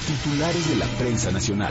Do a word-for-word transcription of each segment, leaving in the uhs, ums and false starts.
Titulares de la prensa nacional.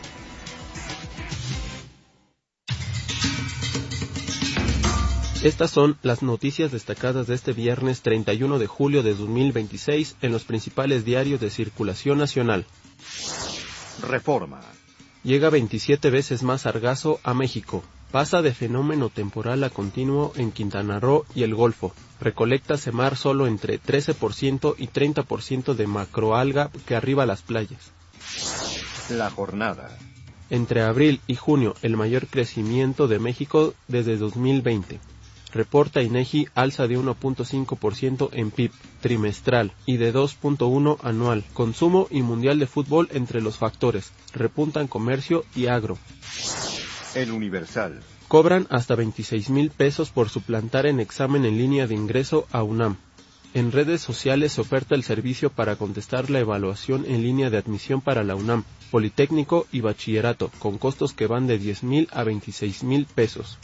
Estas son las noticias destacadas de este viernes treinta y uno de julio de dos mil veintiséis en los principales diarios de circulación nacional. Reforma. Llega veintisiete veces más sargazo a México. Pasa de fenómeno temporal a continuo en Quintana Roo y el Golfo. Recolecta Semar solo entre trece por ciento y treinta por ciento de macroalga que arriba las playas. La jornada. Entre abril y junio, el mayor crecimiento de México desde dos mil veinte. Reporta INEGI alza de uno punto cinco por ciento en P I B trimestral y de dos punto uno por ciento anual. Consumo y Mundial de Fútbol entre los factores. Repuntan comercio y agro. El Universal. Cobran hasta veintiséis mil pesos por suplantar en examen en línea de ingreso a UNAM. En redes sociales se oferta el servicio para contestar la evaluación en línea de admisión para la UNAM, Politécnico y Bachillerato, con costos que van de diez mil a veintiséis mil pesos.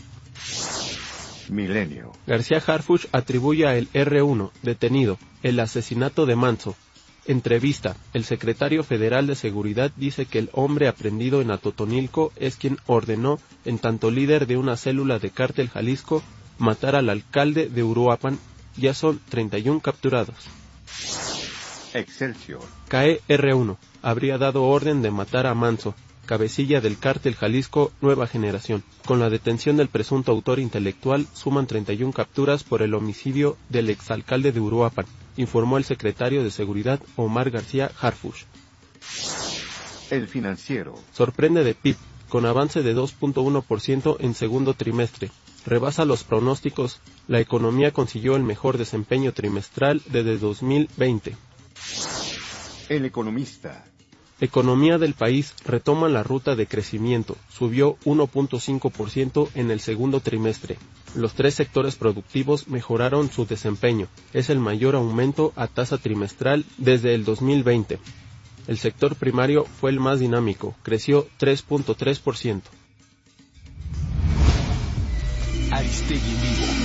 Milenio. García Harfuch atribuye a el erre uno, detenido, el asesinato de Manso. Entrevista. El secretario federal de Seguridad dice que el hombre aprehendido en Atotonilco es quien ordenó, en tanto líder de una célula de Cártel Jalisco, matar al alcalde de Uruapan. Ya son treinta y uno capturados. Excelsior. Cae erre uno. Habría dado orden de matar a Manso, cabecilla del Cártel Jalisco Nueva Generación. Con la detención del presunto autor intelectual, suman treinta y uno capturas por el homicidio del exalcalde de Uruapan, informó el secretario de Seguridad Omar García Harfuch. El Financiero. Sorprende de P I B, con avance de dos punto uno por ciento en segundo trimestre. Rebasa los pronósticos. La economía consiguió el mejor desempeño trimestral desde dos mil veinte. El Economista. Economía del país retoma la ruta de crecimiento, subió uno punto cinco por ciento en el segundo trimestre. Los tres sectores productivos mejoraron su desempeño, es el mayor aumento a tasa trimestral desde el dos mil veinte. El sector primario fue el más dinámico, creció tres punto tres por ciento. Aristegui en vivo.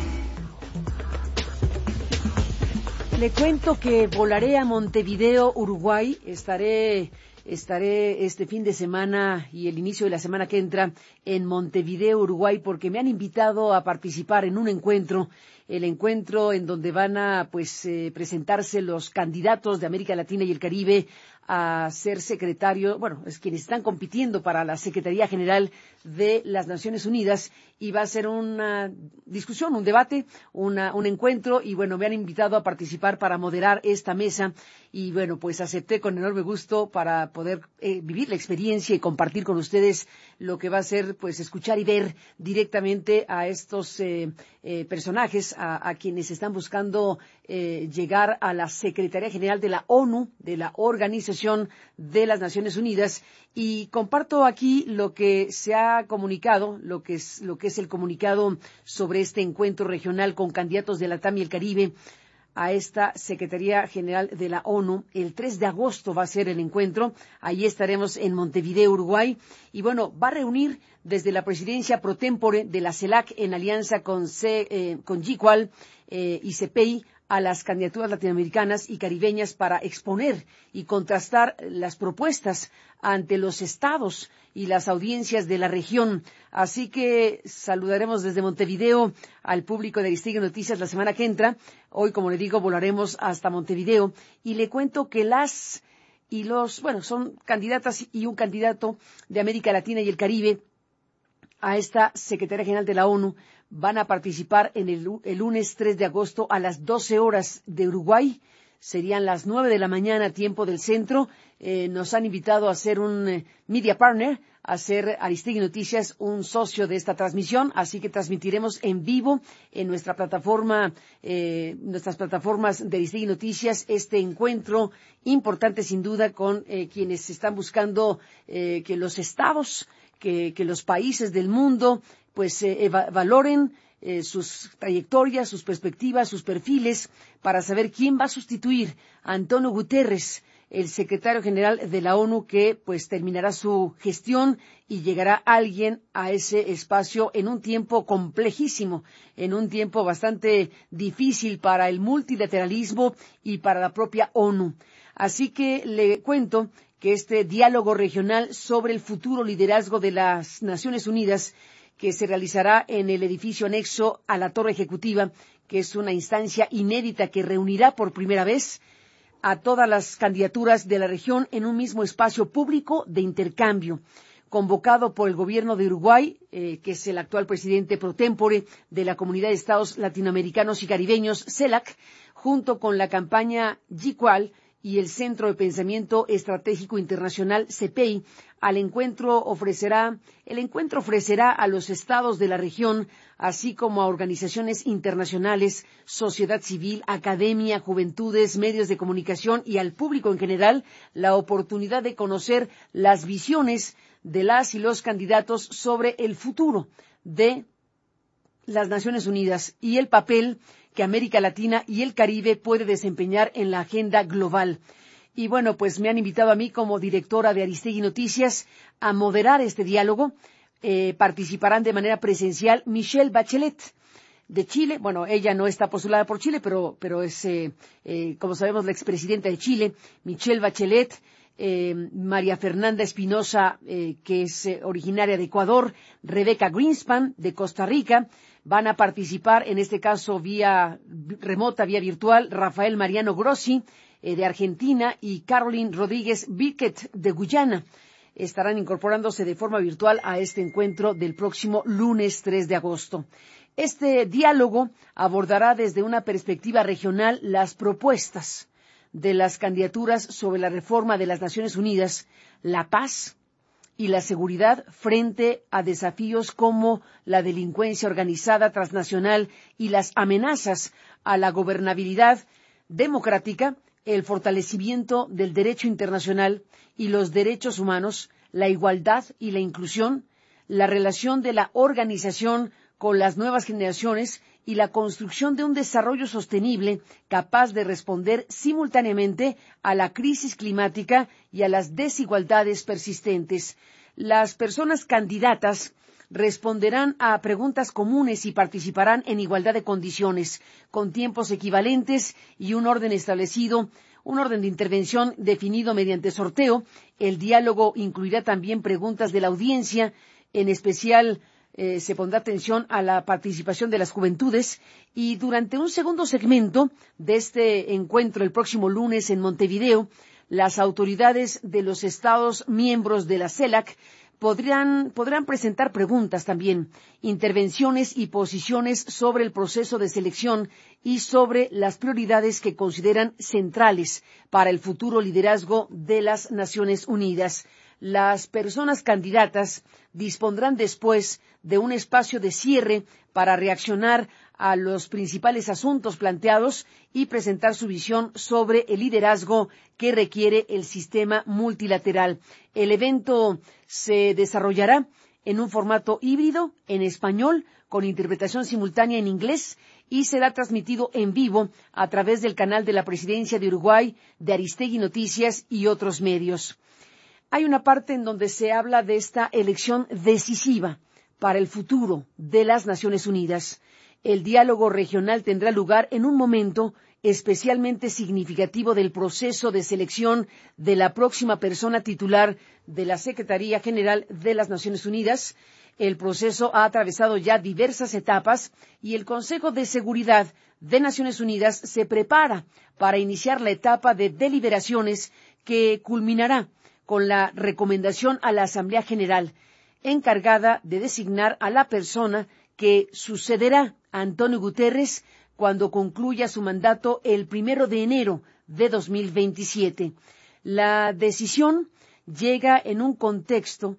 Le cuento que volaré a Montevideo, Uruguay. Estaré, estaré este fin de semana y el inicio de la semana que entra en Montevideo, Uruguay, porque me han invitado a participar en un encuentro, el encuentro en donde van a pues eh, presentarse los candidatos de América Latina y el Caribe a ser secretario, bueno, es quienes están compitiendo para la Secretaría General de las Naciones Unidas, y va a ser una discusión, un debate, una, un encuentro, y bueno, me han invitado a participar para moderar esta mesa, y bueno, pues acepté con enorme gusto para poder eh, vivir la experiencia y compartir con ustedes lo que va a ser, pues, escuchar y ver directamente a estos eh, eh, personajes, a, a quienes están buscando eh, llegar a la Secretaría General de la ONU, de la Organización de las Naciones Unidas, y comparto aquí lo que se ha comunicado, lo que es, lo que es el comunicado sobre este encuentro regional con candidatos de la TAM y el Caribe a esta Secretaría General de la ONU. El tres de agosto va a ser el encuentro. Ahí estaremos en Montevideo, Uruguay. Y bueno, va a reunir desde la presidencia pro tempore de la CELAC en alianza con, C, eh, con G cual eh, y CEPEI a las candidaturas latinoamericanas y caribeñas para exponer y contrastar las propuestas ante los estados y las audiencias de la región. Así que saludaremos desde Montevideo al público de Aristegui Noticias la semana que entra. Hoy, como le digo, volaremos hasta Montevideo y le cuento que las y los, bueno, son candidatas y un candidato de América Latina y el Caribe a esta Secretaría General de la ONU. Van a participar en el, el lunes tres de agosto a las doce horas de Uruguay. Serían las nueve de la mañana, tiempo del centro. Eh, nos han invitado a ser un eh, media partner, a ser Aristegui Noticias un socio de esta transmisión. Así que transmitiremos en vivo en nuestra plataforma, eh, nuestras plataformas de Aristegui Noticias este encuentro importante sin duda con eh, quienes están buscando eh, que los estados, que, que los países del mundo pues eh, eva- valoren eh, sus trayectorias, sus perspectivas, sus perfiles, para saber quién va a sustituir a Antonio Guterres, el secretario general de la ONU, que pues terminará su gestión y llegará alguien a ese espacio en un tiempo complejísimo, en un tiempo bastante difícil para el multilateralismo y para la propia ONU. Así que le cuento que este diálogo regional sobre el futuro liderazgo de las Naciones Unidas, que se realizará en el edificio anexo a la Torre Ejecutiva, que es una instancia inédita que reunirá por primera vez a todas las candidaturas de la región en un mismo espacio público de intercambio, convocado por el gobierno de Uruguay, eh, que es el actual presidente pro tempore de la Comunidad de Estados Latinoamericanos y Caribeños, CELAC, junto con la campaña G C U A L y el Centro de Pensamiento Estratégico Internacional, C P I. Al encuentro ofrecerá, el encuentro ofrecerá a los estados de la región, así como a organizaciones internacionales, sociedad civil, academia, juventudes, medios de comunicación y al público en general, la oportunidad de conocer las visiones de las y los candidatos sobre el futuro de las Naciones Unidas y el papel que América Latina y el Caribe puede desempeñar en la agenda global. Y bueno, pues me han invitado a mí como directora de Aristegui Noticias a moderar este diálogo. Eh, participarán de manera presencial Michelle Bachelet, de Chile. Bueno, ella no está postulada por Chile, pero, pero es, eh, eh, como sabemos, la expresidenta de Chile, Michelle Bachelet. Eh, María Fernanda Espinosa, eh, que es eh, originaria de Ecuador, Rebeca Greenspan, de Costa Rica. Van a participar, en este caso, vía remota, vía virtual, Rafael Mariano Grossi, eh, de Argentina, y Caroline Rodríguez Birket, de Guyana. Estarán incorporándose de forma virtual a este encuentro del próximo lunes tres de agosto. Este diálogo abordará desde una perspectiva regional las propuestas de las candidaturas sobre la reforma de las Naciones Unidas, la paz y la seguridad frente a desafíos como la delincuencia organizada transnacional y las amenazas a la gobernabilidad democrática, el fortalecimiento del derecho internacional y los derechos humanos, la igualdad y la inclusión, la relación de la organización con las nuevas generaciones y la construcción de un desarrollo sostenible capaz de responder simultáneamente a la crisis climática y a las desigualdades persistentes. Las personas candidatas responderán a preguntas comunes y participarán en igualdad de condiciones, con tiempos equivalentes y un orden establecido, un orden de intervención definido mediante sorteo. El diálogo incluirá también preguntas de la audiencia, en especial Eh, se pondrá atención a la participación de las juventudes, y durante un segundo segmento de este encuentro el próximo lunes en Montevideo, las autoridades de los estados miembros de la CELAC podrán, podrán presentar preguntas también, intervenciones y posiciones sobre el proceso de selección y sobre las prioridades que consideran centrales para el futuro liderazgo de las Naciones Unidas. Las personas candidatas dispondrán después de un espacio de cierre para reaccionar a los principales asuntos planteados y presentar su visión sobre el liderazgo que requiere el sistema multilateral. El evento se desarrollará en un formato híbrido, en español, con interpretación simultánea en inglés, y será transmitido en vivo a través del canal de la Presidencia de Uruguay, de Aristegui Noticias y otros medios. Hay una parte en donde se habla de esta elección decisiva para el futuro de las Naciones Unidas. El diálogo regional tendrá lugar en un momento especialmente significativo del proceso de selección de la próxima persona titular de la Secretaría General de las Naciones Unidas. El proceso ha atravesado ya diversas etapas y el Consejo de Seguridad de Naciones Unidas se prepara para iniciar la etapa de deliberaciones que culminará con la recomendación a la Asamblea General, encargada de designar a la persona que sucederá a Antonio Guterres cuando concluya su mandato el primero de enero de dos mil veintisiete. La decisión llega en un contexto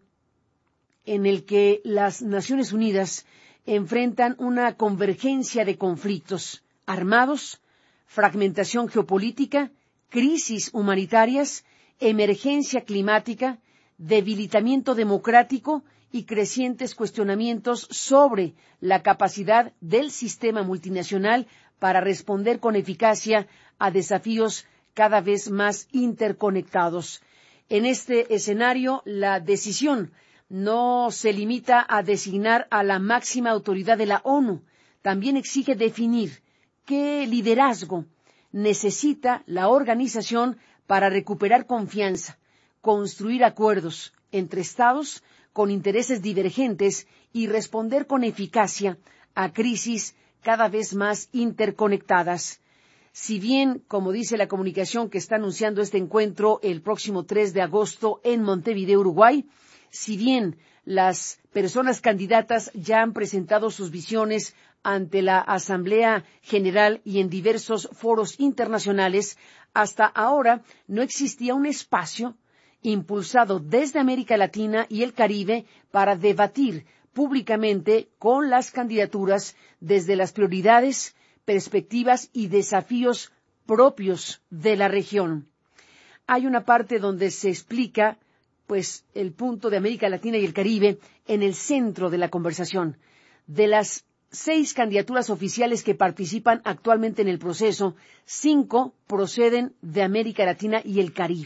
en el que las Naciones Unidas enfrentan una convergencia de conflictos armados, fragmentación geopolítica, crisis humanitarias, emergencia climática, debilitamiento democrático y crecientes cuestionamientos sobre la capacidad del sistema multinacional para responder con eficacia a desafíos cada vez más interconectados. En este escenario, la decisión no se limita a designar a la máxima autoridad de la ONU, también exige definir qué liderazgo necesita la organización para recuperar confianza, construir acuerdos entre estados con intereses divergentes y responder con eficacia a crisis cada vez más interconectadas. Si bien, como dice la comunicación que está anunciando este encuentro el próximo tres de agosto en Montevideo, Uruguay, si bien las personas candidatas ya han presentado sus visiones ante la Asamblea General y en diversos foros internacionales, hasta ahora no existía un espacio impulsado desde América Latina y el Caribe para debatir públicamente con las candidaturas desde las prioridades, perspectivas y desafíos propios de la región. Hay una parte donde se explica, pues, el punto de América Latina y el Caribe en el centro de la conversación. De las seis candidaturas oficiales que participan actualmente en el proceso, cinco proceden de América Latina y el Caribe.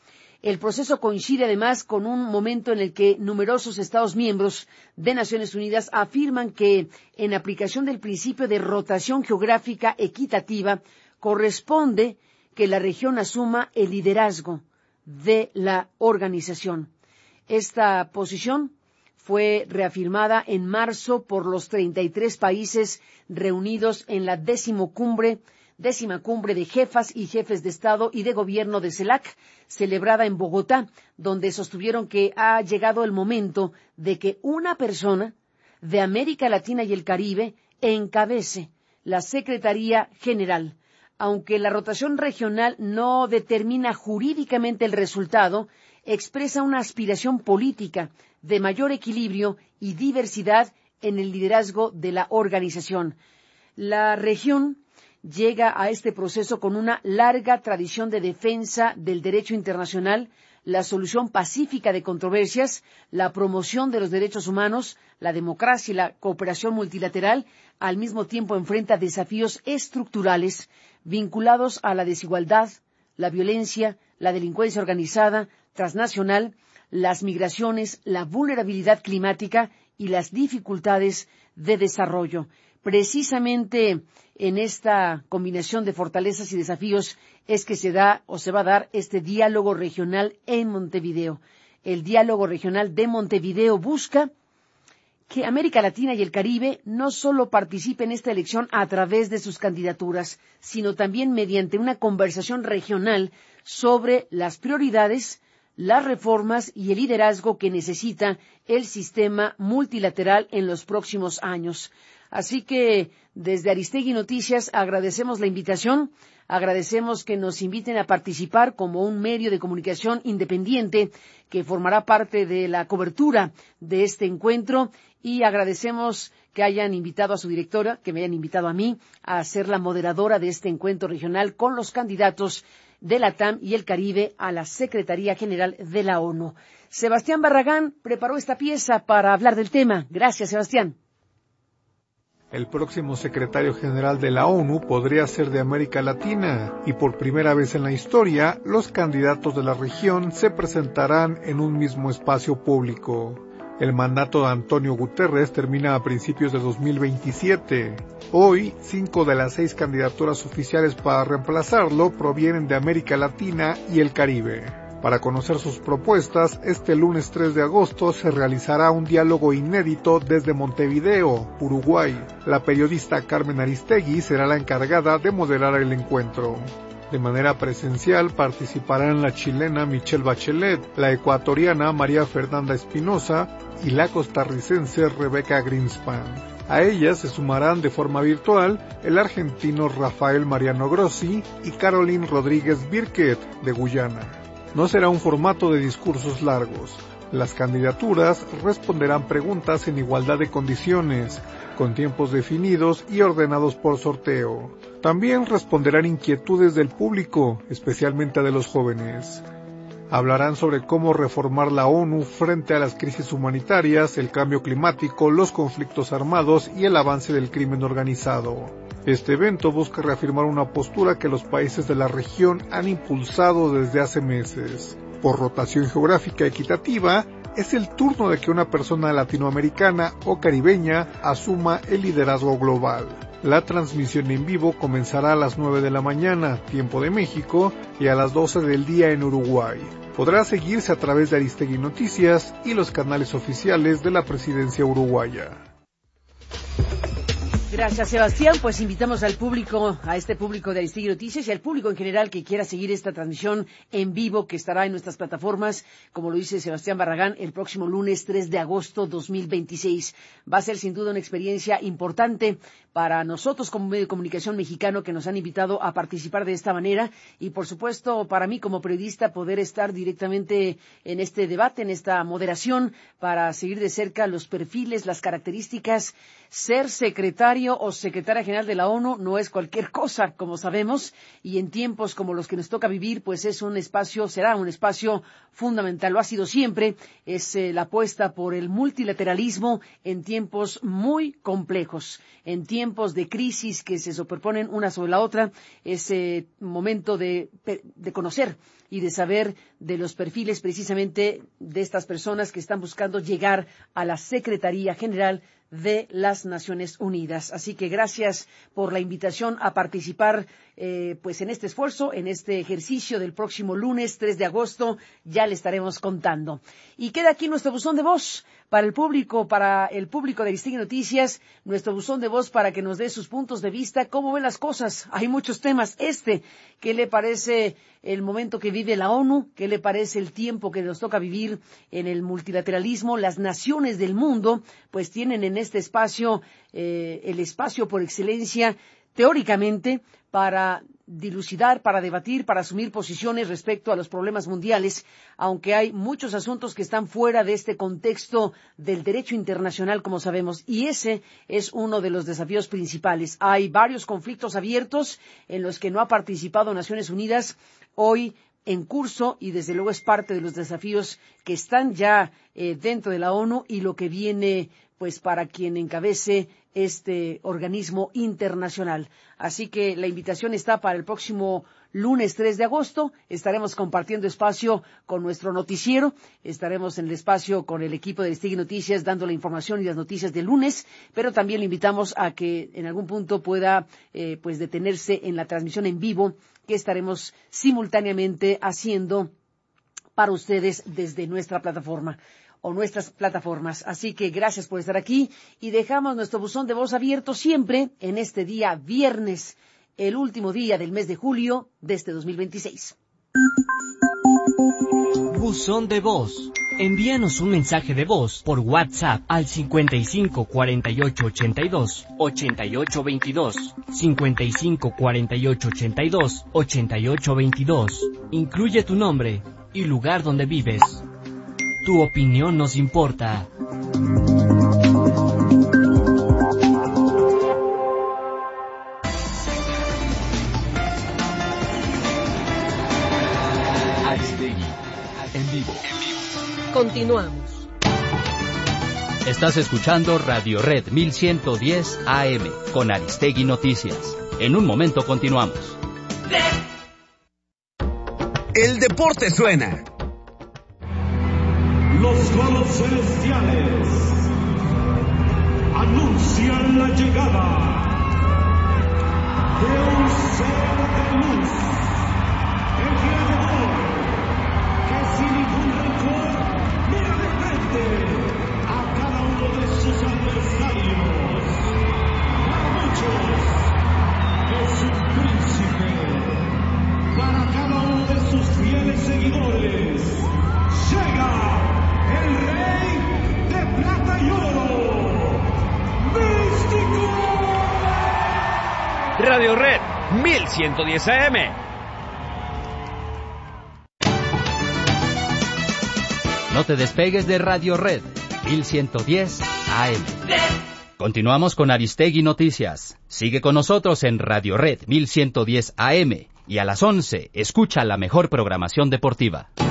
El proceso coincide además con un momento en el que numerosos Estados miembros de Naciones Unidas afirman que, en aplicación del principio de rotación geográfica equitativa, corresponde que la región asuma el liderazgo de la organización. Esta posición fue reafirmada en marzo por los treinta y tres países reunidos en la décimo cumbre décima cumbre de jefas y jefes de Estado y de Gobierno de CELAC, celebrada en Bogotá, donde sostuvieron que ha llegado el momento de que una persona de América Latina y el Caribe encabece la Secretaría General. Aunque la rotación regional no determina jurídicamente el resultado, expresa una aspiración política de mayor equilibrio y diversidad en el liderazgo de la organización. La región llega a este proceso con una larga tradición de defensa del derecho internacional, la solución pacífica de controversias, la promoción de los derechos humanos, la democracia y la cooperación multilateral. Al mismo tiempo enfrenta desafíos estructurales vinculados a la desigualdad, la violencia, la delincuencia organizada, transnacional, las migraciones, la vulnerabilidad climática y las dificultades de desarrollo. Precisamente en esta combinación de fortalezas y desafíos es que se da o se va a dar este diálogo regional en Montevideo. El diálogo regional de Montevideo busca que América Latina y el Caribe no solo participen en esta elección a través de sus candidaturas, sino también mediante una conversación regional sobre las prioridades, las reformas y el liderazgo que necesita el sistema multilateral en los próximos años. Así que desde Aristegui Noticias agradecemos la invitación, agradecemos que nos inviten a participar como un medio de comunicación independiente que formará parte de la cobertura de este encuentro y agradecemos que hayan invitado a su directora, que me hayan invitado a mí a ser la moderadora de este encuentro regional con los candidatos de la T A M y el Caribe a la Secretaría General de la ONU. Sebastián Barragán preparó esta pieza para hablar del tema. Gracias, Sebastián. El próximo secretario general de la ONU podría ser de América Latina y por primera vez en la historia, los candidatos de la región se presentarán en un mismo espacio público. El mandato de Antonio Guterres termina a principios de dos mil veintisiete. Hoy, cinco de las seis candidaturas oficiales para reemplazarlo provienen de América Latina y el Caribe. Para conocer sus propuestas, este lunes tres de agosto se realizará un diálogo inédito desde Montevideo, Uruguay. La periodista Carmen Aristegui será la encargada de moderar el encuentro. De manera presencial participarán la chilena Michelle Bachelet, la ecuatoriana María Fernanda Espinosa y la costarricense Rebeca Greenspan. A ellas se sumarán de forma virtual el argentino Rafael Mariano Grossi y Caroline Rodríguez Birket, de Guyana. No será un formato de discursos largos. Las candidaturas responderán preguntas en igualdad de condiciones, con tiempos definidos y ordenados por sorteo. También responderán inquietudes del público, especialmente de los jóvenes. Hablarán sobre cómo reformar la ONU frente a las crisis humanitarias, el cambio climático, los conflictos armados y el avance del crimen organizado. Este evento busca reafirmar una postura que los países de la región han impulsado desde hace meses. Por rotación geográfica equitativa, es el turno de que una persona latinoamericana o caribeña asuma el liderazgo global. La transmisión en vivo comenzará a las nueve de la mañana, tiempo de México, y a las doce del día en Uruguay. Podrá seguirse a través de Aristegui Noticias y los canales oficiales de la presidencia uruguaya. Gracias, Sebastián. Pues invitamos al público, a este público de Aristegui Noticias y al público en general que quiera seguir esta transmisión en vivo que estará en nuestras plataformas, como lo dice Sebastián Barragán, el próximo lunes tres de agosto dos mil veintiséis. Va a ser sin duda una experiencia importante para nosotros como medio de comunicación mexicano que nos han invitado a participar de esta manera y, por supuesto, para mí como periodista poder estar directamente en este debate, en esta moderación, para seguir de cerca los perfiles, las características. Ser secretario o secretaria general de la ONU no es cualquier cosa, como sabemos, y en tiempos como los que nos toca vivir, pues es un espacio, será un espacio fundamental. Lo ha sido siempre, es eh, la apuesta por el multilateralismo en tiempos muy complejos, en tiempos de crisis que se superponen una sobre la otra. Es eh, momento de, de conocer y de saber de los perfiles precisamente de estas personas que están buscando llegar a la Secretaría General de las Naciones Unidas. Así que gracias por la invitación a participar eh, pues en este esfuerzo, en este ejercicio del próximo lunes tres de agosto. Ya le estaremos contando. Y queda aquí nuestro buzón de voz para el público, para el público de Aristegui Noticias, nuestro buzón de voz para que nos dé sus puntos de vista, cómo ven las cosas. Hay muchos temas. Este, ¿qué le parece el momento que vive la ONU? ¿Qué le parece el tiempo que nos toca vivir en el multilateralismo? Las naciones del mundo, pues tienen en este espacio, eh, el espacio por excelencia, teóricamente, para dilucidar, para debatir, para asumir posiciones respecto a los problemas mundiales, aunque hay muchos asuntos que están fuera de este contexto del derecho internacional, como sabemos, y ese es uno de los desafíos principales. Hay varios conflictos abiertos en los que no ha participado Naciones Unidas, hoy en curso, y desde luego es parte de los desafíos que están ya eh, dentro de la ONU y lo que viene pues para quien encabece este organismo internacional. Así que la invitación está para el próximo lunes tres de agosto. Estaremos compartiendo espacio con nuestro noticiero. Estaremos en el espacio con el equipo de Aristegui Noticias dando la información y las noticias del lunes, pero también le invitamos a que en algún punto pueda eh, pues detenerse en la transmisión en vivo que estaremos simultáneamente haciendo para ustedes desde nuestra plataforma o nuestras plataformas. Así que gracias por estar aquí y dejamos nuestro buzón de voz abierto siempre en este día viernes, el último día del mes de julio de este dos mil veintiséis. Buzón de voz. Envíanos un mensaje de voz por WhatsApp al cincuenta y cinco cuarenta y ocho ochenta y dos ochenta y ocho veintidós, cincuenta y cinco cuarenta y ocho ochenta y dos ochenta y ocho veintidós. Incluye tu nombre y lugar donde vives. Tu opinión nos importa. Aristegui, en vivo. Continuamos. Estás escuchando Radio Red mil ciento diez A M con Aristegui Noticias. En un momento continuamos. El deporte suena. Los coros celestiales anuncian la llegada de un ser de luz, el gladiador, que sin ningún rencor mira de frente a cada uno de sus adversarios. Para muchos es un príncipe, para cada uno de sus fieles seguidores llega el rey de plata y oro, Místico. Radio Red mil ciento diez A M. No te despegues de Radio Red mil ciento diez A M. Continuamos con Aristegui Noticias. Sigue con nosotros en Radio Red mil ciento diez A M y a las once escucha la mejor programación deportiva.